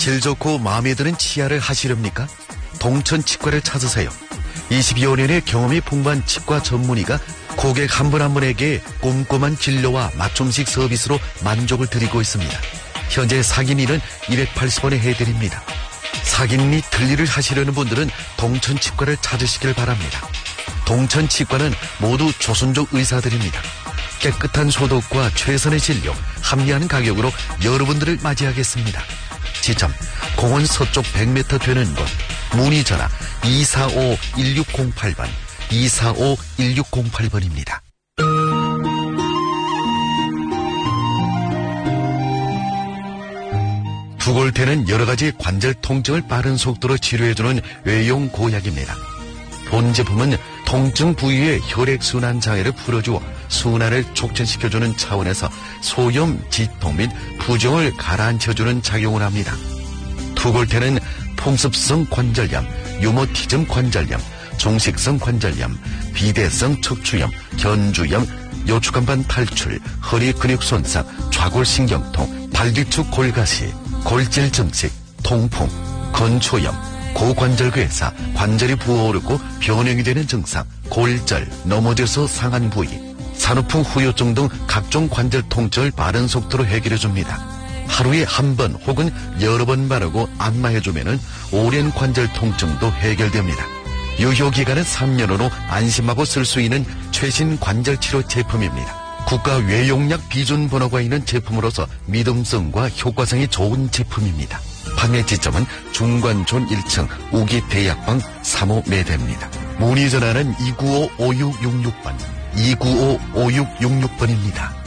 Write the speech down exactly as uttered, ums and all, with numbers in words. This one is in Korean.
질 좋고 마음에 드는 치아를 하시렵니까? 동천 치과를 찾으세요. 이십여 년의 경험이 풍부한 치과 전문의가 고객 한 분 한 분에게 꼼꼼한 진료와 맞춤식 서비스로 만족을 드리고 있습니다. 현재 사기니는 이백팔십 원에 해드립니다. 사기니 들리를 하시려는 분들은 동천치과를 찾으시길 바랍니다. 동천치과는 모두 조선족 의사들입니다. 깨끗한 소독과 최선의 진료, 합리한 가격으로 여러분들을 맞이하겠습니다. 지점, 공원 서쪽 백 미터 되는 곳. 문의 전화 이사오 일육공팔 번, 이사오 일육공팔 번입니다. 두골태는 여러가지 관절 통증을 빠른 속도로 치료해주는 외용 고약입니다. 본 제품은 통증 부위의 혈액순환 장애를 풀어주어 순환을 촉진시켜주는 차원에서 소염, 지통 및 부종을 가라앉혀주는 작용을 합니다. 두골태는 풍습성 관절염, 유모티즘 관절염, 종식성 관절염, 비대성 척추염, 견주염, 요추간반 탈출, 허리 근육 손상, 좌골신경통, 발뒤축 골가시, 골질 증식, 통풍, 건초염, 고관절괴사, 관절이 부어오르고 변형이 되는 증상, 골절, 넘어져서 상한 부위, 산후풍 후유증 등 각종 관절 통증을 빠른 속도로 해결해줍니다. 하루에 한 번 혹은 여러 번 바르고 안마해주면 오랜 관절 통증도 해결됩니다. 유효기간은 삼 년으로 안심하고 쓸 수 있는 최신 관절치료 제품입니다. 국가 외용약 비준 번호가 있는 제품으로서 믿음성과 효과성이 좋은 제품입니다. 판매 지점은 중관촌 일 층 우기대약방 삼 호 매대입니다. 문의 전화는 이구오 오육육육 번, 이구오 오육육육 번입니다.